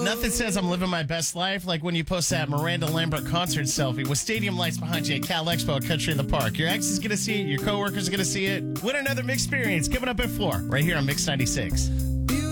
Nothing says I'm living my best life like when you post that Miranda Lambert concert selfie with stadium lights behind you at Cal Expo at Country in the Park. Your ex is going to see it. Your coworkers are going to see it. Win another Mix experience coming up at 4 right here on Mix 96.